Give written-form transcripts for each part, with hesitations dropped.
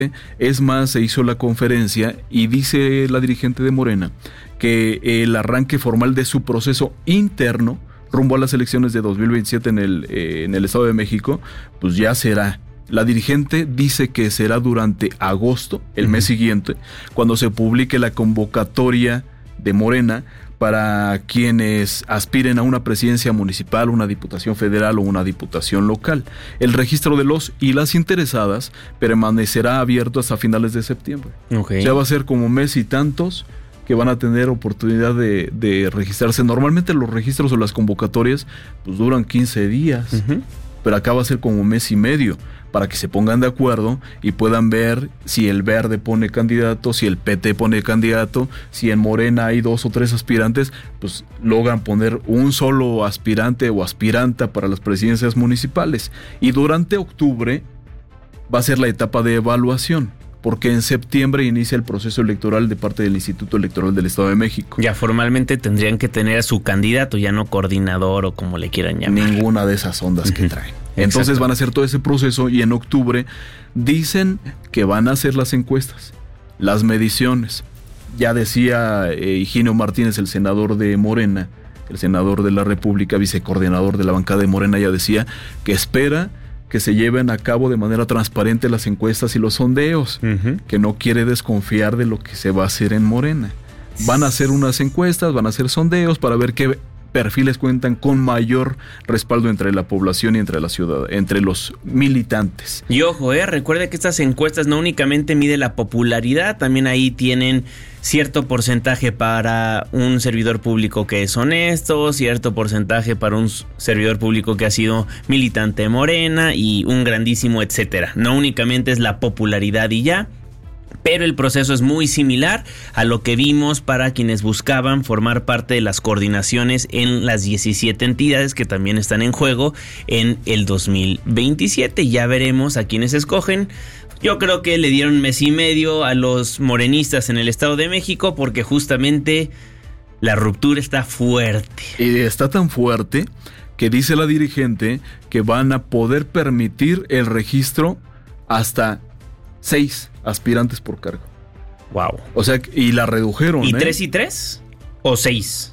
Es más, se hizo la conferencia y dice la dirigente de Morena que el arranque formal de su proceso interno rumbo a las elecciones de 2027 en el Estado de México, pues ya será. La dirigente dice que será durante agosto, el mes siguiente, cuando se publique la convocatoria de Morena para quienes aspiren a una presidencia municipal, una diputación federal o una diputación local. El registro de los y las interesadas permanecerá abierto hasta finales de septiembre. Okay. Ya va a ser como mes y tantos que van a tener oportunidad de registrarse. Normalmente los registros o las convocatorias pues duran 15 días, pero acá va a ser como mes y medio, para que se pongan de acuerdo y puedan ver si el Verde pone candidato, si el PT pone candidato, si en Morena hay 2 o 3 aspirantes, pues logran poner un solo aspirante o aspiranta para las presidencias municipales. Y durante octubre va a ser la etapa de evaluación, porque en septiembre inicia el proceso electoral de parte del Instituto Electoral del Estado de México. Ya formalmente tendrían que tener a su candidato, ya no coordinador o como le quieran llamar. Ninguna de esas ondas que traen. Entonces van a hacer todo ese proceso y en octubre dicen que van a hacer las encuestas, las mediciones. Ya decía Higinio Martínez, el senador de Morena, el senador de la República, vicecoordinador de la bancada de Morena, ya decía que espera que se lleven a cabo de manera transparente las encuestas y los sondeos, que no quiere desconfiar de lo que se va a hacer en Morena. Van a hacer unas encuestas, van a hacer sondeos para ver qué perfiles cuentan con mayor respaldo entre la población y entre la ciudad, entre los militantes. Y ojo, recuerde que estas encuestas no únicamente miden la popularidad, también ahí tienen cierto porcentaje para un servidor público que es honesto, cierto porcentaje para un servidor público que ha sido militante de Morena y un grandísimo etcétera. No únicamente es la popularidad y ya, pero el proceso es muy similar a lo que vimos para quienes buscaban formar parte de las coordinaciones en las 17 entidades que también están en juego en el 2027. Ya veremos a quienes escogen. Yo creo que le dieron mes y medio a los morenistas en el Estado de México porque justamente la ruptura está fuerte. Y está tan fuerte que dice la dirigente que van a poder permitir el registro hasta 6 aspirantes por cargo. Wow. O sea, y la redujeron. ¿Y 3 y 3? ¿O 6?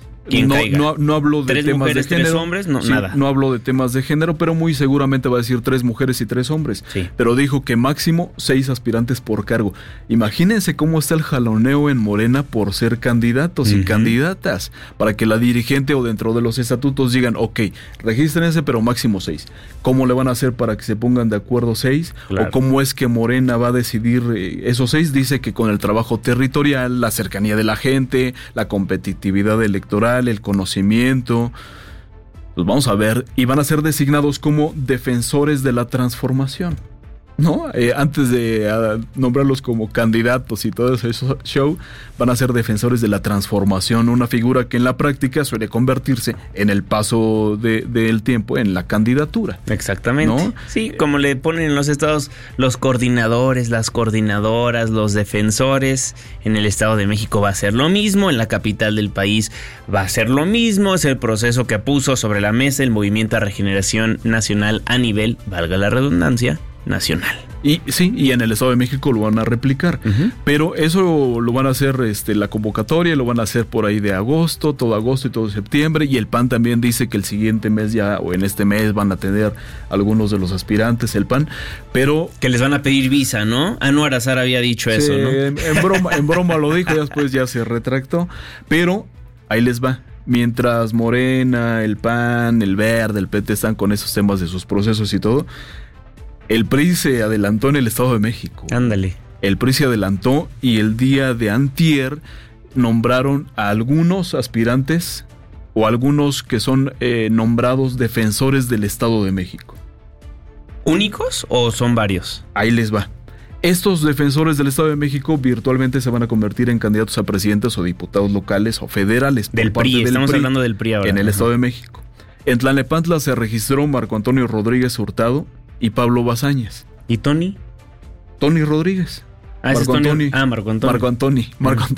No habló de 3 temas mujeres, de género. 3 hombres, no, sí, nada. No habló de temas de género, pero muy seguramente va a decir 3 mujeres y 3 hombres. Sí. Pero dijo que máximo 6 aspirantes por cargo. Imagínense cómo está el jaloneo en Morena por ser candidatos y candidatas, para que la dirigente o dentro de los estatutos digan, ok, regístrense, pero máximo 6. ¿Cómo le van a hacer para que se pongan de acuerdo 6? Claro. ¿O cómo es que Morena va a decidir esos 6? Dice que con el trabajo territorial, la cercanía de la gente, la competitividad electoral, el conocimiento. Pues vamos a ver, y van a ser designados como defensores de la transformación, ¿no? Antes de nombrarlos como candidatos y todo ese show, van a ser defensores de la transformación, una figura que en la práctica suele convertirse en el paso del tiempo en la candidatura. Exactamente. ¿No? Sí, como le ponen en los estados los coordinadores, las coordinadoras, los defensores. En el Estado de México va a ser lo mismo, en la capital del país va a ser lo mismo. Es el proceso que puso sobre la mesa el Movimiento a Regeneración Nacional a nivel, valga la redundancia, nacional. Y sí, y en el Estado de México lo van a replicar, pero eso lo van a hacer la convocatoria, lo van a hacer por ahí de agosto y todo septiembre, y el PAN también dice que el siguiente mes ya, o en este mes, van a tener algunos de los aspirantes, el PAN, pero... Que les van a pedir visa, ¿no? Anwar Azar había dicho eso, ¿no? En broma lo dijo, y después ya se retractó, pero ahí les va. Mientras Morena, el PAN, el Verde, el PT están con esos temas de sus procesos y todo, el PRI se adelantó en el Estado de México. Ándale. El PRI se adelantó y el día de antier nombraron a algunos aspirantes o algunos que son nombrados defensores del Estado de México. ¿Únicos o son varios? Ahí les va. Estos defensores del Estado de México virtualmente se van a convertir en candidatos a presidentes o diputados locales o federales. Del PRI, estamos hablando del PRI ahora. En el Estado de México. En Tlalnepantla se registró Marco Antonio Rodríguez Hurtado y Pablo Bazañas. ¿Y Tony? Tony Rodríguez. Marco Antoni. Marco Antoni.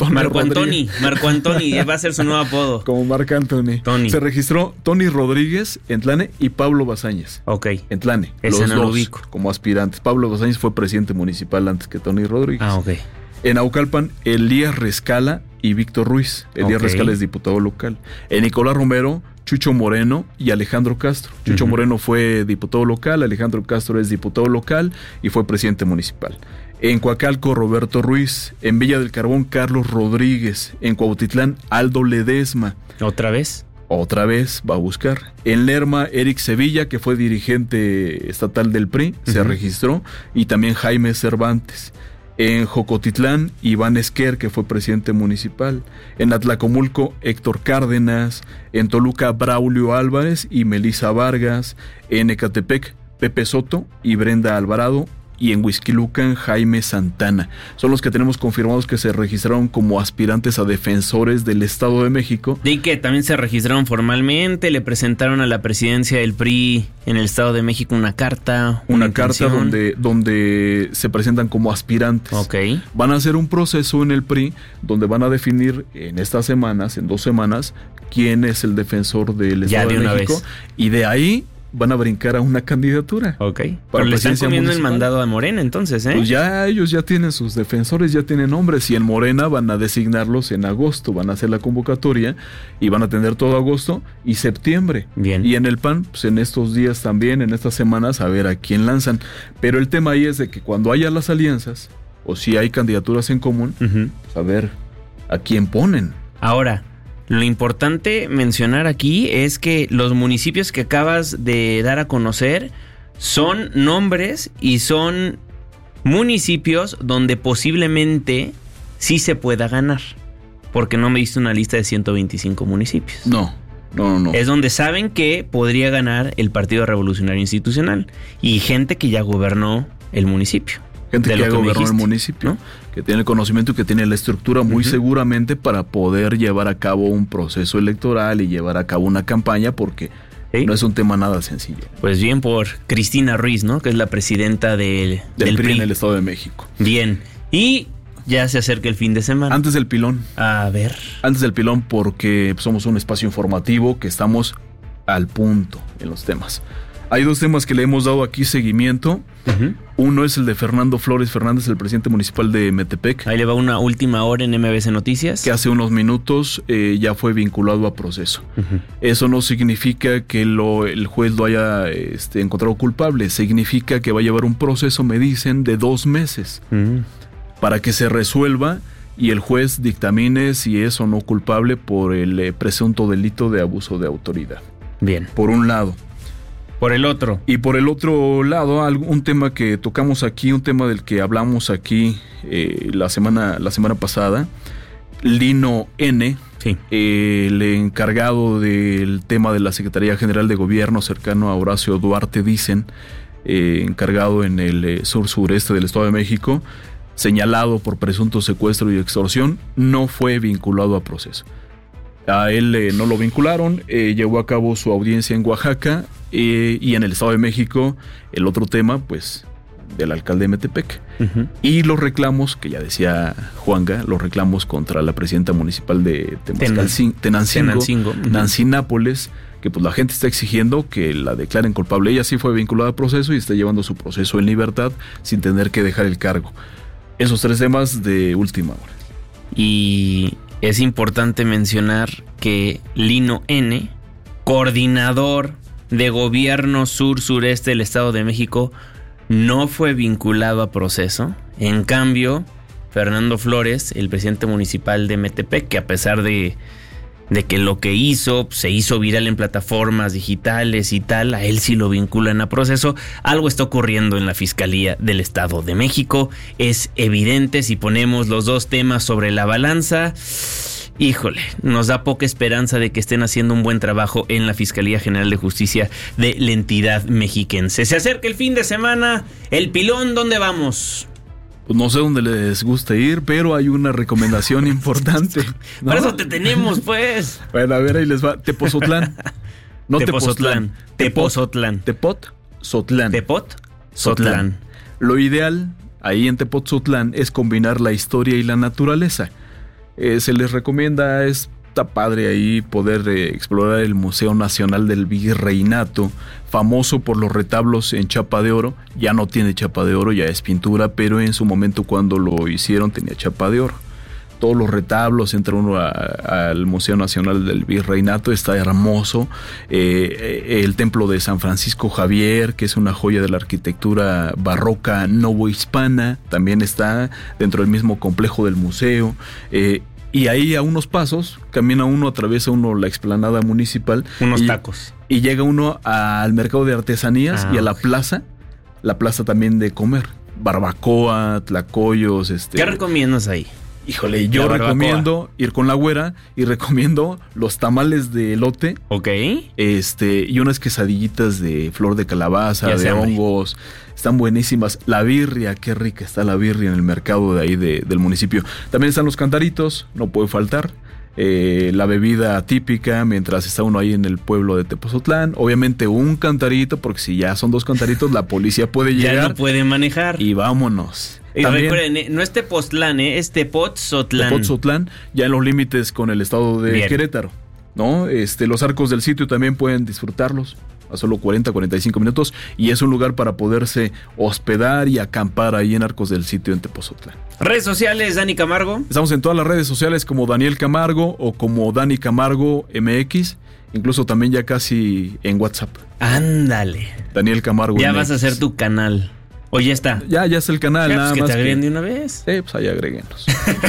Marco Antoni, va a ser su nuevo apodo. Como Marc Antoni. Se registró Tony Rodríguez en Tlane y Pablo Bazáñez. Ok. En Tlane. Ese los no dos lo ubico. Como aspirantes. Pablo Bazáñez fue presidente municipal antes que Tony Rodríguez. Ok. En Naucalpan, Elías Rescala y Víctor Ruiz. Elías Rescala es diputado local. En Nicolás Romero, Chucho Moreno y Alejandro Castro. Chucho Moreno fue diputado local, Alejandro Castro es diputado local y fue presidente municipal. En Coacalco, Roberto Ruiz. En Villa del Carbón, Carlos Rodríguez. En Cuautitlán, Aldo Ledesma. ¿Otra vez? Otra vez va a buscar. En Lerma, Eric Sevilla, que fue dirigente estatal del PRI, se registró. Y también Jaime Cervantes. En Jocotitlán, Iván Esquer, que fue presidente municipal. En Atlacomulco, Héctor Cárdenas. En Toluca, Braulio Álvarez y Melisa Vargas. En Ecatepec, Pepe Soto y Brenda Alvarado. Y en Huixquilucan, Jaime Santana. Son los que tenemos confirmados que se registraron como aspirantes a defensores del Estado de México. Y que también se registraron formalmente, le presentaron a la presidencia del PRI en el Estado de México una carta. Una carta donde se presentan como aspirantes. Ok. Van a hacer un proceso en el PRI donde van a definir en estas semanas, en 2 semanas, quién es el defensor del Estado de México. Y de ahí van a brincar a una candidatura. Ok. Pero le están comiendo el mandado a Morena entonces, ¿eh? Pues ya ellos ya tienen sus defensores, ya tienen nombres. Y en Morena van a designarlos en agosto. Van a hacer la convocatoria y van a tener todo agosto y septiembre. Bien. Y en el PAN, pues en estos días también, en estas semanas, a ver a quién lanzan. Pero el tema ahí es de que cuando haya las alianzas, o si hay candidaturas en común, pues a ver a quién ponen. Ahora, lo importante mencionar aquí es que los municipios que acabas de dar a conocer son nombres y son municipios donde posiblemente sí se pueda ganar. Porque no me diste una lista de 125 municipios. No. Es donde saben que podría ganar el Partido Revolucionario Institucional y gente que ya gobernó el municipio. Gente que ya gobernó el municipio, ¿no? Que tiene el conocimiento y que tiene la estructura muy seguramente para poder llevar a cabo un proceso electoral y llevar a cabo una campaña, porque no es un tema nada sencillo. Pues bien por Cristina Ruiz, ¿no? Que es la presidenta del PRI en el Estado de México. Bien. Y ya se acerca el fin de semana. Antes del pilón. A ver. Antes del pilón, porque somos un espacio informativo que estamos al punto en los temas. Hay 2 temas que le hemos dado aquí seguimiento. Uno es el de Fernando Flores Fernández, el presidente municipal de Metepec. Ahí le va una última hora en MBC Noticias. Que hace unos minutos ya fue vinculado a proceso. Eso no significa que el juez lo haya encontrado culpable. Significa que va a llevar un proceso, me dicen, de 2 meses. Para que se resuelva y el juez dictamine si es o no culpable por el presunto delito de abuso de autoridad. Bien. Por un lado. Por el otro. Y por el otro lado, un tema que tocamos aquí, un tema del que hablamos aquí la semana pasada, Lino N., el encargado del tema de la Secretaría General de Gobierno, cercano a Horacio Duarte, dicen, encargado en el sur-sureste del Estado de México, señalado por presunto secuestro y extorsión, no fue vinculado a proceso. A él no lo vincularon, llevó a cabo su audiencia en Oaxaca y en el Estado de México el otro tema, pues, del alcalde de Metepec. Y los reclamos, que ya decía Juanga, los reclamos contra la presidenta municipal de Tenancingo, Nancy Nápoles, que pues la gente está exigiendo que la declaren culpable. Ella sí fue vinculada a proceso y está llevando su proceso en libertad sin tener que dejar el cargo. Esos 3 temas de última hora. Y es importante mencionar que Lino N., coordinador de gobierno sur-sureste del Estado de México, no fue vinculado a proceso. En cambio, Fernando Flores, el presidente municipal de Metepec, que a pesar de que lo que hizo se hizo viral en plataformas digitales y tal, a él sí lo vinculan a proceso. Algo está ocurriendo en la Fiscalía del Estado de México. Es evidente, si ponemos los 2 temas sobre la balanza, híjole, nos da poca esperanza de que estén haciendo un buen trabajo en la Fiscalía General de Justicia de la entidad mexiquense. Se acerca el fin de semana, el pilón, ¿dónde vamos? Pues no sé dónde les gusta ir, pero hay una recomendación importante, ¿no? Para eso te tenemos, pues. Bueno, a ver, ahí les va. Tepozotlán. No Tepozotlán. Tepozotlán. Tepozotlán. Lo ideal ahí en Tepoztlán es combinar la historia y la naturaleza. Se les recomienda, está padre ahí poder explorar el Museo Nacional del Virreinato, famoso por los retablos en chapa de oro. Ya no tiene chapa de oro, ya es pintura, pero en su momento cuando lo hicieron tenía chapa de oro. Todos los retablos, entra uno al Museo Nacional del Virreinato, está hermoso. El templo de San Francisco Javier, que es una joya de la arquitectura barroca novohispana, también está dentro del mismo complejo del museo. Y ahí a unos pasos, camina uno, atraviesa uno la explanada municipal. Unos tacos. Y llega uno al mercado de artesanías y a la plaza también de comer. Barbacoa, tlacoyos. ¿Qué recomiendas ahí? Híjole, yo recomiendo ir con la güera y recomiendo los tamales de elote. Ok. Y unas quesadillitas de flor de calabaza, de hongos. Están buenísimas. La birria, qué rica está la birria en el mercado de ahí del municipio. También están los cantaritos, no puede faltar. La bebida típica mientras está uno ahí en el pueblo de Tepoztlán. Obviamente un cantarito, porque si ya son 2 cantaritos, la policía puede llegar. Ya no puede manejar. Y vámonos. Y también, recuerden, no es Tepoztlán, es Tepoztlán. Tepoztlán, ya en los límites con el estado de Querétaro, ¿no? Los arcos del sitio también pueden disfrutarlos a solo 40-45 minutos, y es un lugar para poderse hospedar y acampar ahí en Arcos del Sitio en Tepoztlán. Redes sociales, Dani Camargo. Estamos en todas las redes sociales como Daniel Camargo o como Dani Camargo MX, incluso también ya casi en WhatsApp. Ándale. Daniel Camargo ya MX. Vas a hacer tu canal. O ya está. Ya es el canal, nada pues más. Que te agreguen de una vez. Pues ahí agréguenos.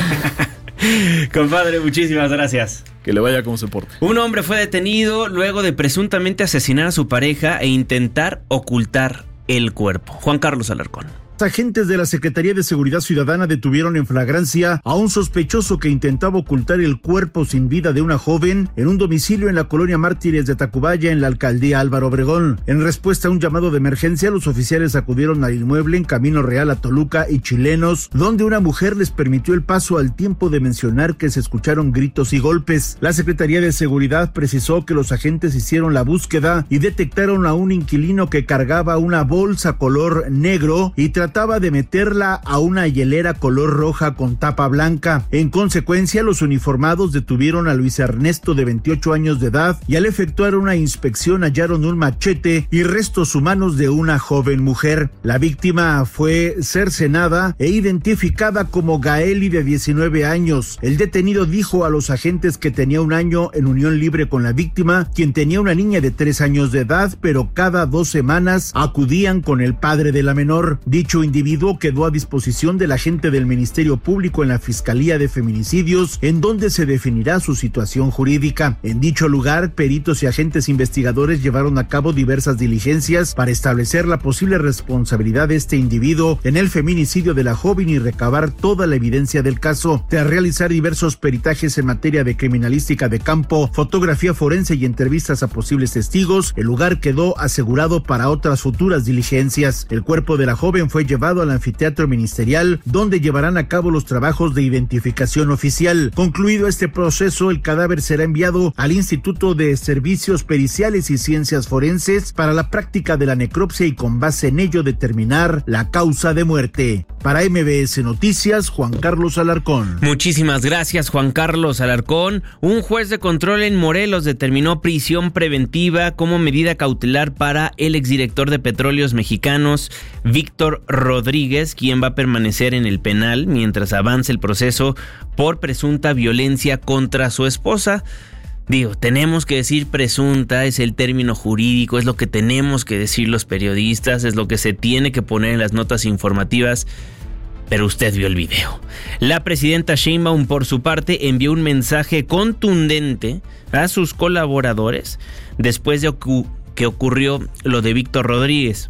Compadre, muchísimas gracias. Que le vaya como se porte. Un hombre fue detenido luego de presuntamente asesinar a su pareja e intentar ocultar el cuerpo. Juan Carlos Alarcón. Agentes de la Secretaría de Seguridad Ciudadana detuvieron en flagrancia a un sospechoso que intentaba ocultar el cuerpo sin vida de una joven en un domicilio en la colonia Mártires de Tacubaya, en la alcaldía Álvaro Obregón. En respuesta a un llamado de emergencia, los oficiales acudieron al inmueble en Camino Real a Toluca y Chilenos, donde una mujer les permitió el paso al tiempo de mencionar que se escucharon gritos y golpes. La Secretaría de Seguridad precisó que los agentes hicieron la búsqueda y detectaron a un inquilino que cargaba una bolsa color negro y trataba de meterla a una hielera color roja con tapa blanca. En consecuencia, los uniformados detuvieron a Luis Ernesto, de 28 años de edad, y al efectuar una inspección hallaron un machete y restos humanos de una joven mujer. La víctima fue cercenada e identificada como Gaeli, de 19 años. El detenido dijo a los agentes que tenía un año en unión libre con la víctima, quien tenía una niña de 3 años de edad, pero cada 2 semanas acudían con el padre de la menor. Dicho individuo quedó a disposición del agente del Ministerio Público en la Fiscalía de Feminicidios, en donde se definirá su situación jurídica. En dicho lugar, peritos y agentes investigadores llevaron a cabo diversas diligencias para establecer la posible responsabilidad de este individuo en el feminicidio de la joven y recabar toda la evidencia del caso. Tras realizar diversos peritajes en materia de criminalística de campo, fotografía forense y entrevistas a posibles testigos, el lugar quedó asegurado para otras futuras diligencias. El cuerpo de la joven fue llevado al anfiteatro ministerial, donde llevarán a cabo los trabajos de identificación oficial. Concluido este proceso, el cadáver será enviado al Instituto de Servicios Periciales y Ciencias Forenses para la práctica de la necropsia y con base en ello determinar la causa de muerte. Para MBS Noticias, Juan Carlos Alarcón. Muchísimas gracias, Juan Carlos Alarcón. Un juez de control en Morelos determinó prisión preventiva como medida cautelar para el exdirector de Petróleos Mexicanos, Víctor Rodríguez, quien va a permanecer en el penal mientras avance el proceso por presunta violencia contra su esposa. Digo, tenemos que decir presunta, es el término jurídico, es lo que tenemos que decir los periodistas, es lo que se tiene que poner en las notas informativas, pero usted vio el video. La presidenta Sheinbaum, por su parte, envió un mensaje contundente a sus colaboradores después de que ocurrió lo de Víctor Rodríguez.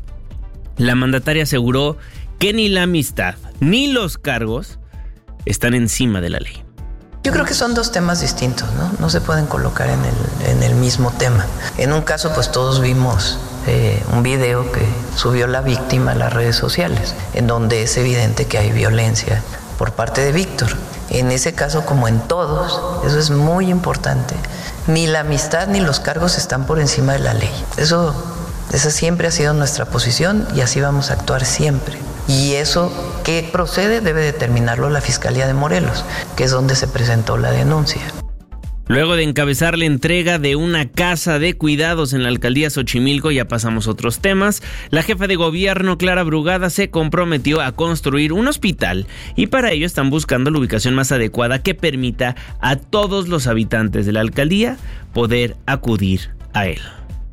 La mandataria aseguró que ni la amistad ni los cargos están encima de la ley. Yo creo que son 2 temas distintos, ¿no? No se pueden colocar en el mismo tema. En un caso, pues todos vimos un video que subió la víctima a las redes sociales, en donde es evidente que hay violencia por parte de Víctor. En ese caso, como en todos, eso es muy importante. Ni la amistad ni los cargos están por encima de la ley. Esa siempre ha sido nuestra posición y así vamos a actuar siempre. Y eso que procede debe determinarlo la Fiscalía de Morelos, que es donde se presentó la denuncia. Luego de encabezar la entrega de una casa de cuidados en la alcaldía Xochimilco, ya pasamos a otros temas, la jefa de gobierno Clara Brugada se comprometió a construir un hospital y para ello están buscando la ubicación más adecuada que permita a todos los habitantes de la alcaldía poder acudir a él.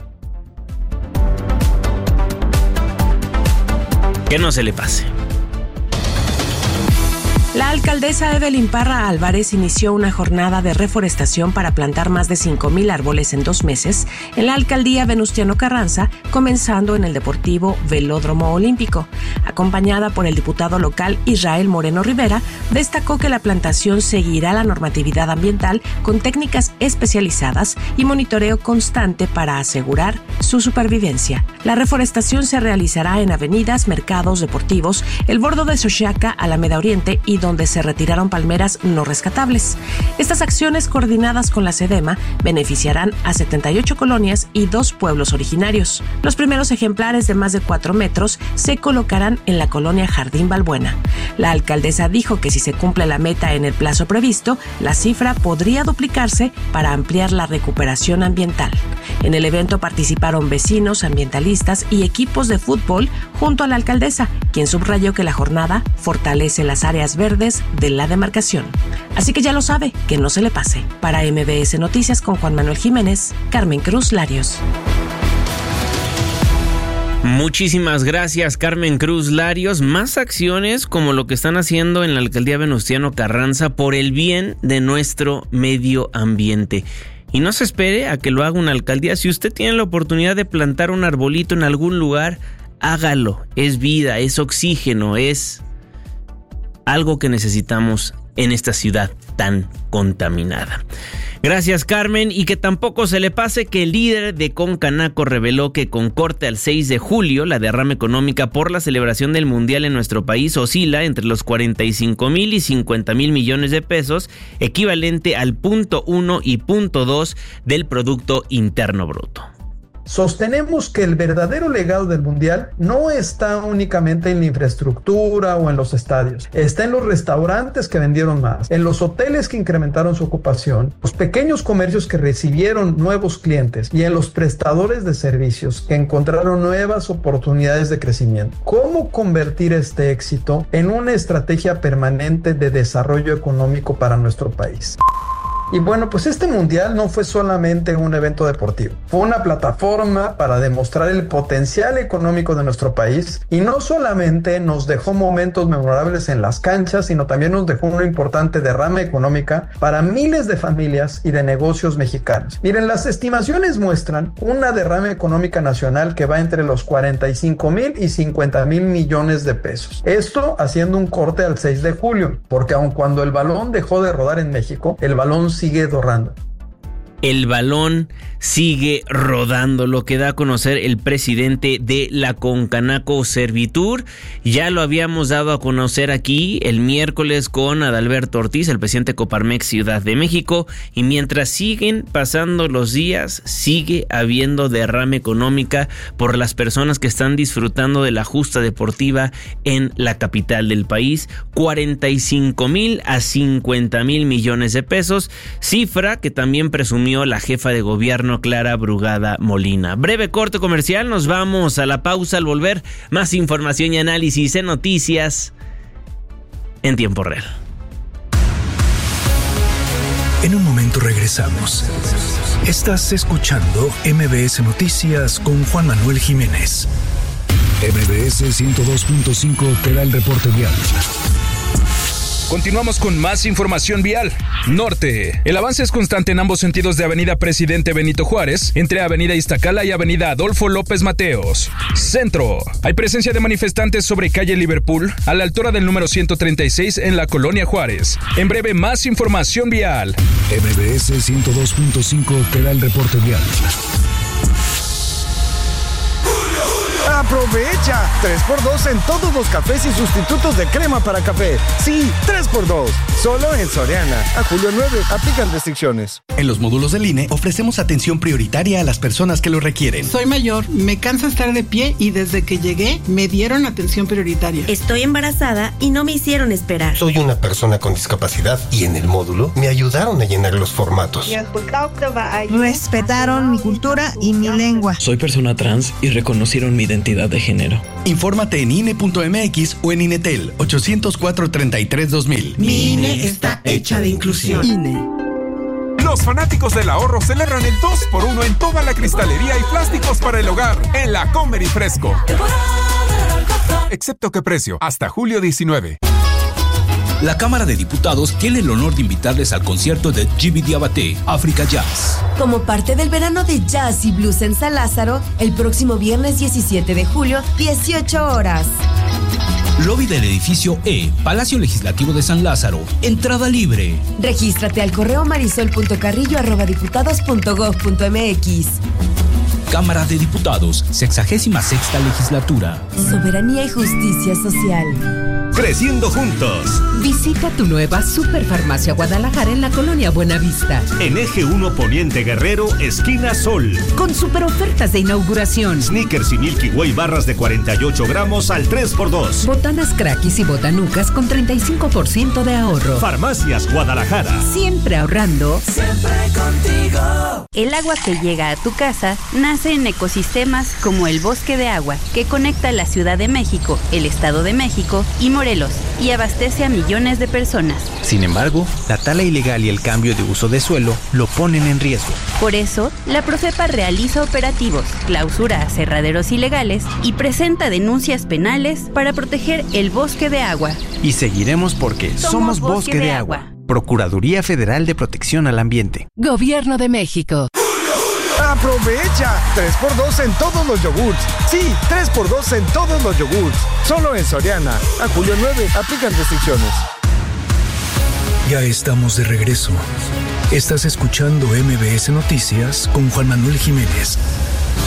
Que no se le pase. La alcaldesa Evelyn Parra Álvarez inició una jornada de reforestación para plantar más de 5,000 árboles en 2 meses en la alcaldía Venustiano Carranza, comenzando en el Deportivo Velódromo Olímpico. Acompañada por el diputado local Israel Moreno Rivera, destacó que la plantación seguirá la normatividad ambiental con técnicas especializadas y monitoreo constante para asegurar su supervivencia. La reforestación se realizará en avenidas, mercados, deportivos, el bordo de Xochiaca, Alameda Oriente y donde se retiraron palmeras no rescatables. Estas acciones coordinadas con la SEDEMA beneficiarán a 78 colonias y 2 pueblos originarios. Los primeros ejemplares de más de 4 metros se colocarán en la colonia Jardín Balbuena. La alcaldesa dijo que si se cumple la meta en el plazo previsto, la cifra podría duplicarse para ampliar la recuperación ambiental. En el evento participaron vecinos, ambientalistas y equipos de fútbol junto a la alcaldesa, quien subrayó que la jornada fortalece las áreas verdes de la demarcación. Así que ya lo sabe, que no se le pase. Para MBS Noticias con Juan Manuel Jiménez, Carmen Cruz Larios. Muchísimas gracias, Carmen Cruz Larios. Más acciones como lo que están haciendo en la alcaldía Venustiano Carranza por el bien de nuestro medio ambiente. Y no se espere a que lo haga una alcaldía. Si usted tiene la oportunidad de plantar un arbolito en algún lugar, hágalo. Es vida, es oxígeno, es algo que necesitamos en esta ciudad tan contaminada. Gracias, Carmen, y que tampoco se le pase que el líder de Concanaco reveló que con corte al 6 de julio, la derrama económica por la celebración del Mundial en nuestro país oscila entre los 45,000 y 50,000 millones de pesos, equivalente al 0.1 y 0.2 del Producto Interno Bruto. Sostenemos que el verdadero legado del Mundial no está únicamente en la infraestructura o en los estadios, está en los restaurantes que vendieron más, en los hoteles que incrementaron su ocupación, los pequeños comercios que recibieron nuevos clientes y en los prestadores de servicios que encontraron nuevas oportunidades de crecimiento. ¿Cómo convertir este éxito en una estrategia permanente de desarrollo económico para nuestro país? Y bueno, pues este mundial no fue solamente un evento deportivo, fue una plataforma para demostrar el potencial económico de nuestro país y no solamente nos dejó momentos memorables en las canchas, sino también nos dejó una importante derrama económica para miles de familias y de negocios mexicanos. Miren, las estimaciones muestran una derrama económica nacional que va entre los 45,000 y 50,000 millones de pesos. Esto haciendo un corte al 6 de julio, porque aun cuando el balón dejó de rodar en México, el balón sigue rodando. El balón sigue rodando, lo que da a conocer el presidente de la Concanaco Servitur. Ya lo habíamos dado a conocer aquí el miércoles con Adalberto Ortiz, el presidente de Coparmex Ciudad de México, y mientras siguen pasando los días, sigue habiendo derrama económica por las personas que están disfrutando de la justa deportiva en la capital del país. 45,000 a 50,000 millones de pesos, cifra que también presumió la jefa de gobierno Clara Brugada Molina. Breve corte comercial, nos vamos a la pausa. Al volver, más información y análisis en noticias en tiempo real. En un momento regresamos. Estás escuchando MBS Noticias con Juan Manuel Jiménez. MBS 102.5 te da el reporte vial. Continuamos con más información vial. Norte. El avance es constante en ambos sentidos de Avenida Presidente Benito Juárez, entre Avenida Iztacala y Avenida Adolfo López Mateos. Centro. Hay presencia de manifestantes sobre calle Liverpool, a la altura del número 136 en la Colonia Juárez. En breve, más información vial. MBS 102.5 te da el reporte vial. ¡Aprovecha! 3x2 en todos los cafés y sustitutos de crema para café. Sí, 3x2. Solo en Soriana. A julio 9, aplican restricciones. En los módulos del INE ofrecemos atención prioritaria a las personas que lo requieren. Soy mayor, me cansa estar de pie y desde que llegué me dieron atención prioritaria. Estoy embarazada y no me hicieron esperar. Soy una persona con discapacidad y en el módulo me ayudaron a llenar los formatos. Respetaron mi cultura y mi lengua. Soy persona trans y reconocieron mi identidad de género. Infórmate en INE.mx o en INETEL 804-33-2000. Mi INE está hecha de inclusión. INE. Los fanáticos del ahorro celebran el 2x1 en toda la cristalería y plásticos para el hogar en la Comer y Fresco. Excepto que precio, hasta julio 19. La Cámara de Diputados tiene el honor de invitarles al concierto de Djiby Diabaté, África Jazz. Como parte del verano de jazz y blues en San Lázaro, el próximo viernes 17 de julio, 18 horas. Lobby del edificio E, Palacio Legislativo de San Lázaro. Entrada libre. Regístrate al correo marisol.carrillo@diputados.gov.mx. Cámara de Diputados, 66ª legislatura. Soberanía y justicia social. Creciendo juntos. Visita tu nueva Superfarmacia Guadalajara en la colonia Buenavista. En Eje 1 Poniente Guerrero, esquina Sol. Con super ofertas de inauguración. Snickers y Milky Way barras de 48 gramos al 3x2. Botanas Crackis y Botanucas con 35% de ahorro. Farmacias Guadalajara. Siempre ahorrando. Siempre contigo. El agua que llega a tu casa nace en ecosistemas como el Bosque de Agua, que conecta la Ciudad de México, el Estado de México y Morelos, y abastece a millones de personas. Sin embargo, la tala ilegal y el cambio de uso de suelo lo ponen en riesgo. Por eso, la Profepa realiza operativos, clausura aserraderos ilegales y presenta denuncias penales para proteger el Bosque de Agua. Y seguiremos porque somos Bosque de Agua. Procuraduría Federal de Protección al Ambiente. Gobierno de México. ¡Aprovecha! 3x2 en todos los yogurts. Sí, 3x2 en todos los yogurts. Solo en Soriana. A julio 9, aplican restricciones. Ya estamos de regreso. Estás escuchando MBS Noticias con Juan Manuel Jiménez.